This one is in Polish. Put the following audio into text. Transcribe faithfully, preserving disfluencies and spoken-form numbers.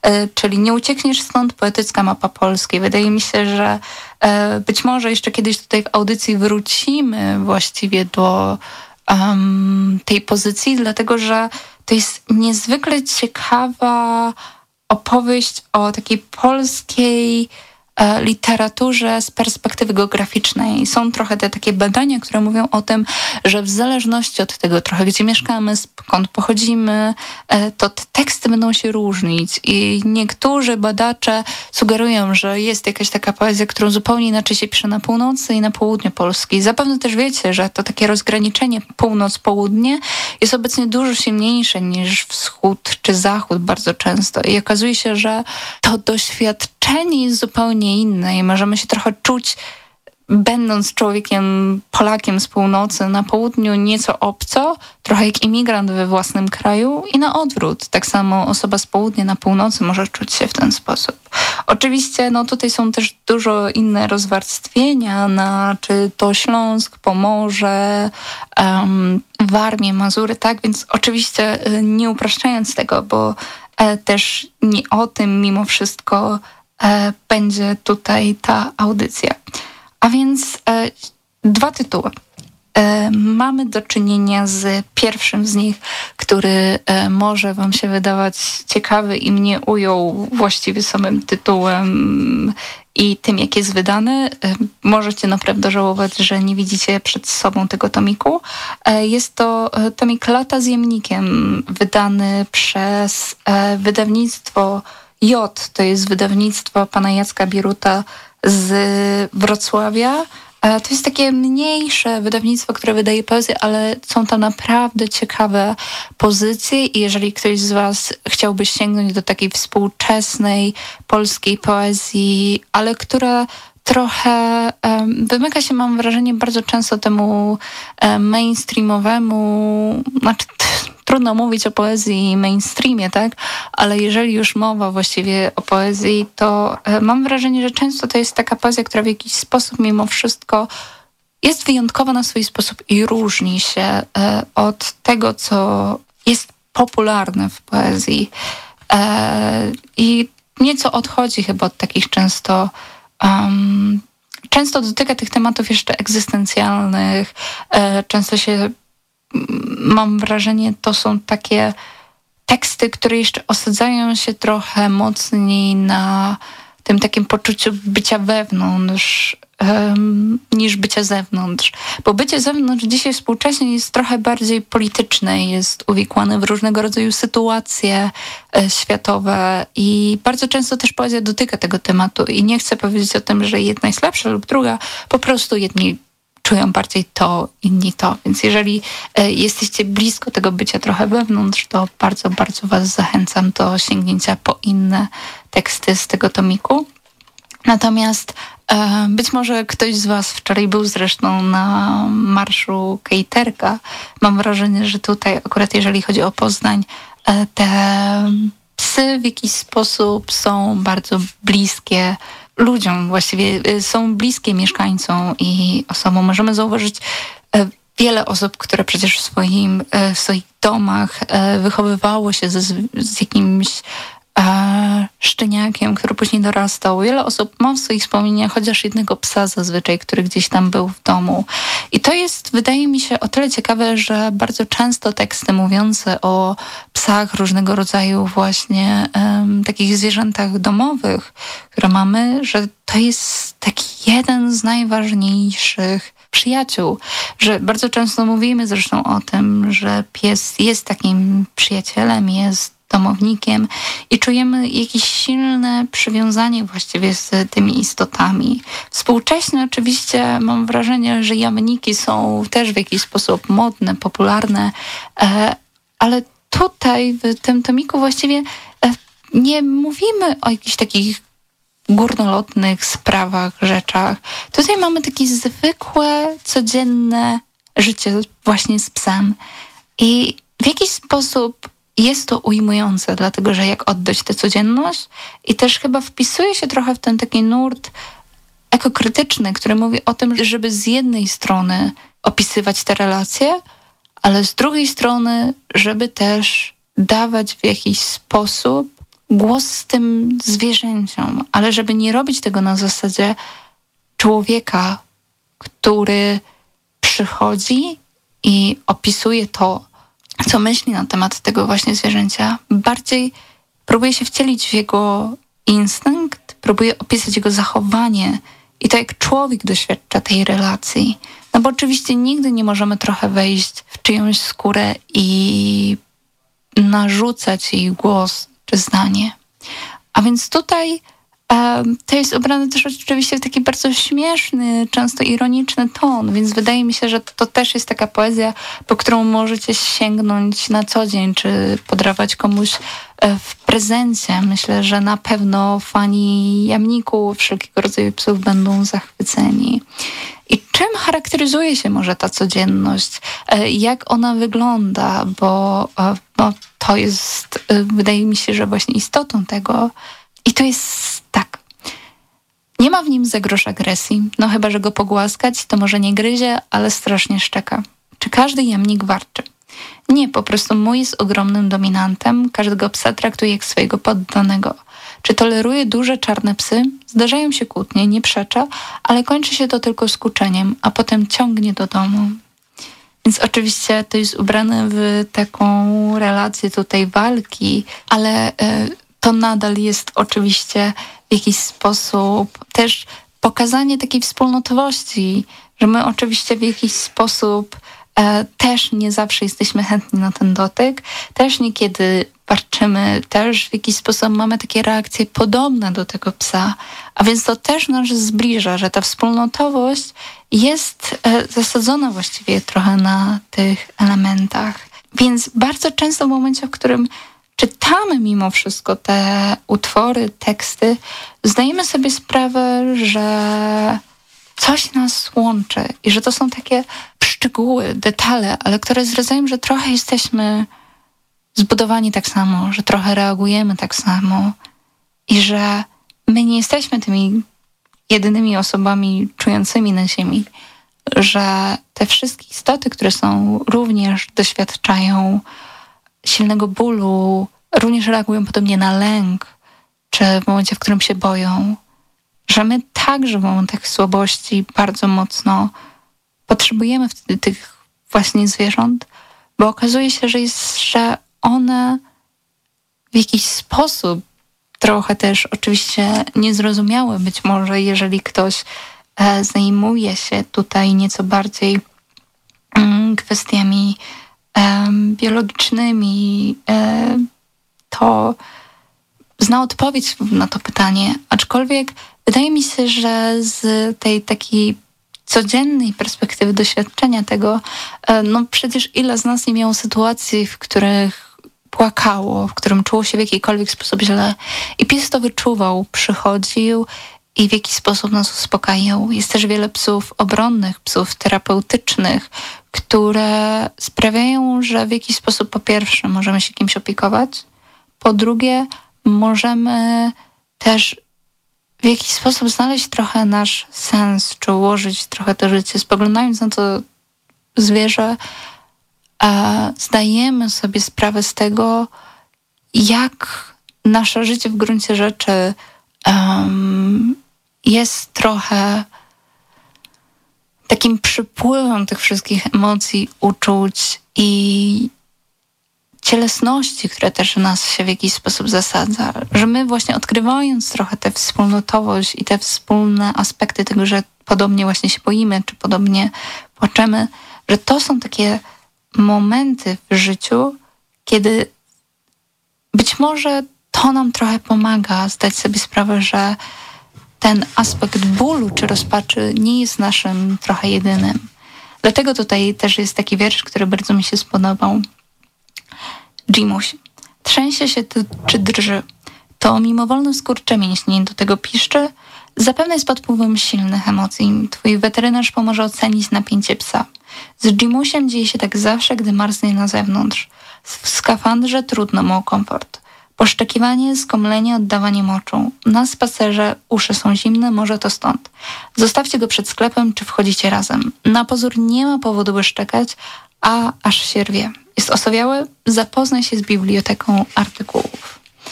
czyli Nie uciekniesz stąd, poetycka mapa Polski. Wydaje mi się, że być może jeszcze kiedyś tutaj w audycji wrócimy właściwie do um, tej pozycji, dlatego że to jest niezwykle ciekawa opowieść o takiej polskiej literaturze z perspektywy geograficznej. Są trochę te takie badania, które mówią o tym, że w zależności od tego trochę, gdzie mieszkamy, skąd pochodzimy, to te teksty będą się różnić. I niektórzy badacze sugerują, że jest jakaś taka poezja, którą zupełnie inaczej się pisze na północy i na południu Polski. Zapewne też wiecie, że to takie rozgraniczenie północ-południe jest obecnie dużo silniejsze niż wschód czy zachód bardzo często. I okazuje się, że to doświadczenie jest zupełnie inne i możemy się trochę czuć, będąc człowiekiem, Polakiem z północy, na południu nieco obco, trochę jak imigrant we własnym kraju i na odwrót. Tak samo osoba z południa na północy może czuć się w ten sposób. Oczywiście no tutaj są też dużo inne rozwarstwienia na czy to Śląsk, Pomorze, um, Warmię, Mazury, tak? Więc oczywiście nie upraszczając tego, bo e, też nie o tym mimo wszystko e, będzie tutaj ta audycja. A więc e, dwa tytuły. E, mamy do czynienia z pierwszym z nich, który e, może wam się wydawać ciekawy i mnie ujął właściwie samym tytułem i tym, jak jest wydany. E, możecie naprawdę żałować, że nie widzicie przed sobą tego tomiku. E, jest to tomik Lata z Jemnikiem, wydany przez e, wydawnictwo J. To jest wydawnictwo pana Jacka Bieruta z Wrocławia. To jest takie mniejsze wydawnictwo, które wydaje poezję, ale są tam naprawdę ciekawe pozycje i jeżeli ktoś z was chciałby sięgnąć do takiej współczesnej polskiej poezji, ale która trochę um, wymyka się, mam wrażenie, bardzo często temu um, mainstreamowemu, znaczy t- trudno mówić o poezji i mainstreamie, tak? Ale jeżeli już mowa właściwie o poezji, to um, mam wrażenie, że często to jest taka poezja, która w jakiś sposób mimo wszystko jest wyjątkowa na swój sposób i różni się um, od tego, co jest popularne w poezji. Um, I nieco odchodzi chyba od takich często Um, często dotyka tych tematów jeszcze egzystencjalnych. E, często się, mam wrażenie, to są takie teksty, które jeszcze osadzają się trochę mocniej na tym takim poczuciu bycia wewnątrz um, niż bycia zewnątrz. Bo bycie zewnątrz dzisiaj współcześnie jest trochę bardziej polityczne, jest uwikłane w różnego rodzaju sytuacje e, światowe i bardzo często też poezja dotyka tego tematu i nie chcę powiedzieć o tym, że jedna jest lepsza lub druga, po prostu jedni czują bardziej to, inni to. Więc jeżeli e, jesteście blisko tego bycia trochę wewnątrz, to bardzo, bardzo was zachęcam do sięgnięcia po inne teksty z tego tomiku. Natomiast e, być może ktoś z was wczoraj był zresztą na marszu Kejterka. Mam wrażenie, że tutaj akurat jeżeli chodzi o Poznań, e, te psy w jakiś sposób są bardzo bliskie ludziom, właściwie są bliskie mieszkańcom i osobom. Możemy zauważyć e, wiele osób, które przecież w, swoim, e, w swoich domach e, wychowywało się ze, z jakimś e, szczeniakiem, który później dorastał. Wiele osób ma w swoich wspomnieniach chociaż jednego psa zazwyczaj, który gdzieś tam był w domu. I to jest, wydaje mi się, o tyle ciekawe, że bardzo często teksty mówiące o psach, różnego rodzaju właśnie um, takich zwierzętach domowych, które mamy, że to jest taki jeden z najważniejszych przyjaciół, że bardzo często mówimy zresztą o tym, że pies jest takim przyjacielem, jest domownikiem i czujemy jakieś silne przywiązanie właściwie z tymi istotami. Współcześnie oczywiście mam wrażenie, że jamniki są też w jakiś sposób modne, popularne, ale tutaj w tym tomiku właściwie nie mówimy o jakichś takich górnolotnych sprawach, rzeczach. Tutaj mamy takie zwykłe, codzienne życie właśnie z psem i w jakiś sposób jest to ujmujące, dlatego że jak oddać tę codzienność i też chyba wpisuje się trochę w ten taki nurt ekokrytyczny, który mówi o tym, żeby z jednej strony opisywać te relacje, ale z drugiej strony, żeby też dawać w jakiś sposób głos z tym zwierzęciom, ale żeby nie robić tego na zasadzie człowieka, który przychodzi i opisuje to, co myśli na temat tego właśnie zwierzęcia, bardziej próbuje się wcielić w jego instynkt, próbuje opisać jego zachowanie i to, jak człowiek doświadcza tej relacji. No bo oczywiście nigdy nie możemy trochę wejść w czyjąś skórę i narzucać jej głos czy zdanie. A więc tutaj um, to jest ubrane też oczywiście w taki bardzo śmieszny, często ironiczny ton, więc wydaje mi się, że to też jest taka poezja, po którą możecie sięgnąć na co dzień, czy podarować komuś w prezencie. Myślę, że na pewno fani jamników, wszelkiego rodzaju psów będą zachwyceni. I czym charakteryzuje się może ta codzienność? Jak ona wygląda? Bo no, to jest, wydaje mi się, że właśnie istotą tego. I to jest tak. Nie ma w nim za grosz agresji. No chyba, że go pogłaskać, to może nie gryzie, ale strasznie szczeka. Czy każdy jamnik warczy? Nie, po prostu mój jest ogromnym dominantem. Każdego psa traktuje jak swojego poddanego. Czy toleruje duże czarne psy? Zdarzają się kłótnie, nie przecza, ale kończy się to tylko skutczeniem, a potem ciągnie do domu. Więc oczywiście to jest ubrane w taką relację tutaj walki, ale y, to nadal jest oczywiście w jakiś sposób też pokazanie takiej wspólnotowości, że my oczywiście w jakiś sposób e, też nie zawsze jesteśmy chętni na ten dotyk, też niekiedy warczymy, też w jakiś sposób mamy takie reakcje podobne do tego psa, a więc to też nas zbliża, że ta wspólnotowość jest e, zasadzona właściwie trochę na tych elementach. Więc bardzo często w momencie, w którym czytamy mimo wszystko te utwory, teksty, zdajemy sobie sprawę, że coś nas łączy i że to są takie szczegóły, detale, ale które zdradzają, że trochę jesteśmy zbudowani tak samo, że trochę reagujemy tak samo i że my nie jesteśmy tymi jedynymi osobami czującymi na ziemi, że te wszystkie istoty, które są, również doświadczają silnego bólu, również reagują podobnie na lęk, czy w momencie, w którym się boją, że my także w momentach słabości bardzo mocno potrzebujemy wtedy tych właśnie zwierząt, bo okazuje się, że, jest, że one w jakiś sposób, trochę też oczywiście niezrozumiałe być może, jeżeli ktoś e, zajmuje się tutaj nieco bardziej mm, kwestiami e, biologicznymi, e, to zna odpowiedź na to pytanie, aczkolwiek wydaje mi się, że z tej takiej codziennej perspektywy doświadczenia tego, no przecież ile z nas nie miało sytuacji, w których płakało, w którym czuło się w jakikolwiek sposób źle i pies to wyczuwał, przychodził i w jakiś sposób nas uspokajał. Jest też wiele psów obronnych, psów terapeutycznych, które sprawiają, że w jakiś sposób po pierwsze możemy się kimś opiekować, po drugie możemy też w jakiś sposób znaleźć trochę nasz sens, czy ułożyć trochę to życie. Spoglądając na to zwierzę, a zdajemy sobie sprawę z tego, jak nasze życie w gruncie rzeczy um, jest trochę takim przypływem tych wszystkich emocji, uczuć i cielesności, które też w nas się w jakiś sposób zasadza. Że my właśnie odkrywając trochę tę wspólnotowość i te wspólne aspekty tego, że podobnie właśnie się boimy, czy podobnie płaczemy, że to są takie momenty w życiu, kiedy być może to nam trochę pomaga zdać sobie sprawę, że ten aspekt bólu czy rozpaczy nie jest naszym trochę jedynym. Dlatego tutaj też jest taki wiersz, który bardzo mi się spodobał. Dzimuś. Trzęsie się ty, czy drży. To mimowolny skurcze mięśni do tego piszczy. Zapewne jest pod wpływem silnych emocji. Twój weterynarz pomoże ocenić napięcie psa. Z Dzimusiem dzieje się tak zawsze, gdy marznie na zewnątrz. W skafandrze trudno mu o komfort. Poszczekiwanie, skomlenie, oddawanie moczu. Na spacerze uszy są zimne, może to stąd. Zostawcie go przed sklepem, czy wchodzicie razem. Na pozór nie ma powodu, by szczekać, a aż się rwie. Jest osowiały? Zapoznaj się z biblioteką artykułów.